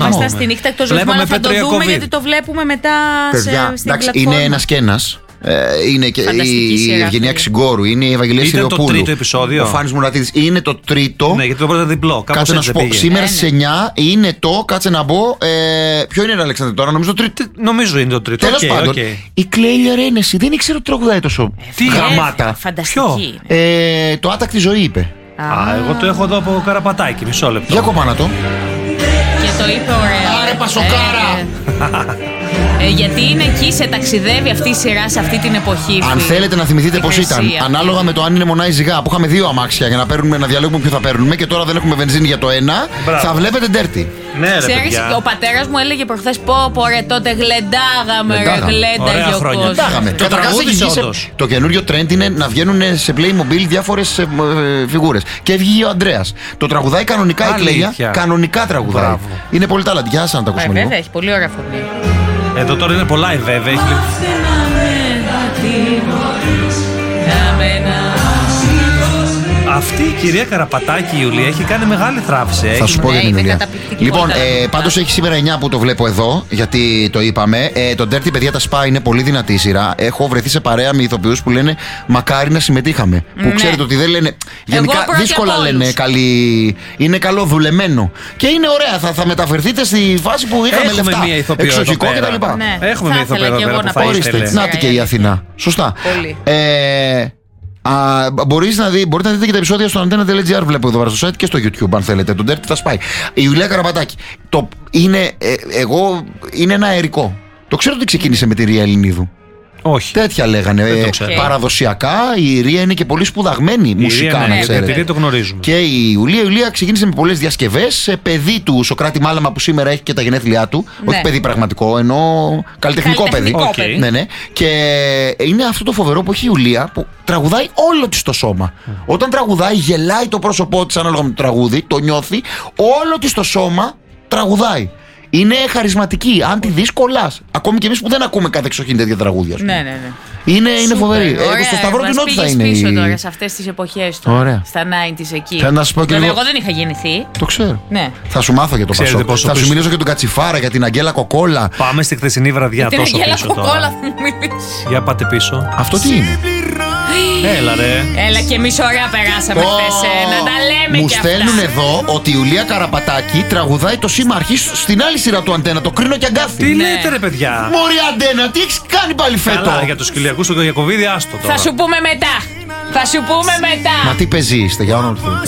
ήμασταν στη νύχτα εκτός ρυθμού, αλλά θα το δούμε γιατί το βλέπουμε μετά στην πλατφόρμα. Είναι ένας και ένας. Είναι και η Ευγενία Ξυγκόρου, είναι η Ευαγγελία Συριοπούλου. Είναι το τρίτο επεισόδιο. Ο Φάνης Μουρατίδης. Είναι το τρίτο. Ναι, γιατί το πρώτο διπλό. Κάτσε να σου πω. Σήμερα στις 9 είναι το. Κάτσε να μπω. Ποιο είναι, Αλέξανδρε, τώρα, νομίζω το τρίτο. Νομίζω είναι το τρίτο. Τέλος πάντων. Η Κλέιλια Ρένεση δεν ήξερε ότι τραγουδάει τόσο γραμμάτα. Φανταστική. Το άτακτη ζωή είπε. Εγώ το έχω εδώ από Καραπατάκι. Μισό λεπτό. Για κοπάνα το. Και το είπε ωραία. Άρε πασοκάρα! Γιατί είναι εκεί, σε ταξιδεύει αυτή η σειρά σε αυτή την εποχή. Αν θέλετε να θυμηθείτε πώς ήταν, ανάλογα με το αν είναι μονά ή ζυγά, που είχαμε 2 αμάξια για να διαλέγουμε ποιο θα παίρνουμε και τώρα δεν έχουμε βενζίνη για το ένα, θα βλέπετε Dirty. Ναι, ξέρεις, ο πατέρας μου έλεγε προχθές πω ρε τότε γλεντάγαμε, γλένταγε ο κόσμος. Καταρχάς το καινούριο trend είναι να βγαίνουν σε Playmobil διάφορες φιγούρες. Και βγήκε ο Ανδρέας. Το τραγουδάει κανονικά η Κλέιλια, κανονικά τραγουδάει. Είναι πολύ ταλαντική, άσε να το ακούσουμε λίγο. Βέβαια, έχει πολύ ωραία φωνή. Εδώ τώρα είναι πολλά βέβαια. Αυτή η κυρία Καραπατάκη, η Ιουλία, έχει κάνει μεγάλη θράψη. Θα σου πω για την Ιουλία. Λοιπόν, πάντως έχει σήμερα 9 που το βλέπω εδώ, γιατί το είπαμε. Το Dirty, παιδιά, τα Spa είναι πολύ δυνατή σειρά. Έχω βρεθεί σε παρέα με ηθοποιούς που λένε μακάρι να συμμετείχαμε. Που ξέρετε ότι δεν λένε. Γενικά δύσκολα λένε καλή. Είναι καλό δουλεμένο. Και είναι ωραία. Θα μεταφερθείτε στη φάση που είχαμε λεφτά. Εξοχικό κτλ. Έχουμε μια ηθοποιό εδώ πέρα. Ορίστε, να και η Αθηνά. Σωστά. Μπορείτε να δείτε και τα επεισόδια στο antena.gr, βλέπω εδώ στο site και στο YouTube, αν θέλετε. Το Dirty θα σπάει. Η Ιουλία Καραπατάκη. Είναι ένα αερικό. Το ξέρω ότι ξεκίνησε με τη Ρία Ελληνίδου. Όχι. Τέτοια λέγανε. Παραδοσιακά η Ρία είναι και πολύ σπουδαγμένη μουσικά, να ξέρετε. Γιατί το γνωρίζουμε. Και η Ιουλία ξεκίνησε με πολλές διασκευές. Παιδί του Σοκράτη Μάλαμα, που σήμερα έχει και τα γενέθλιά του. Ναι. Όχι παιδί πραγματικό, ενώ καλλιτεχνικό παιδί. Ναι, ναι. Και είναι αυτό το φοβερό που έχει η Ιουλία, που τραγουδάει όλο της το σώμα. Όταν τραγουδάει, γελάει το πρόσωπό της ανάλογα με το τραγούδι, το νιώθει, όλο της το σώμα τραγουδάει. Είναι χαρισματική. Αν τη δεις, κολλάς. Ακόμη και εμείς που δεν ακούμε κάθε εξοχήν τέτοια τραγούδια. Ναι. Είναι φοβερή. Στο Σταυρό του Νότου θα είναι. Πίσω τώρα σε αυτές τις εποχές του. Ωραία. Στα 90's εκεί. Θα να σου πω και Βέβαια, λίγο. εγώ δεν είχα γεννηθεί. Το ξέρω. Ναι. Θα σου μάθω για το Πασόκ. Θα σου μιλήσω για τον Κατσιφάρα, για την Αγγέλα Κοκόλα. Πάμε στη χθεσινή βραδιά Για τόσο την Αγγέλα πίσω Κοκόλα τώρα. θα μου μιλήσει. Για πάτε πίσω. Αυτό τι είναι? Έλα ρε. Έλα και εμείς ωραία περάσαμε χθες. Να τα λέμε μου κι αυτά. στέλνουν εδώ ότι η Ιουλία Καραπατάκη τραγουδάει το σήμα αρχής στην άλλη σειρά του Αντένα, το Κρίνο και Αγκάθι. Τι λέτε ρε παιδιά? Μωρή Αντένα, τι έχεις κάνει πάλι φέτο? Καλά, για τους Κυλιακούς του Ιακωβίδη, άστο τώρα. Θα σου πούμε μετά. Μα τι παίζει είστε, για όνομα του Θεού.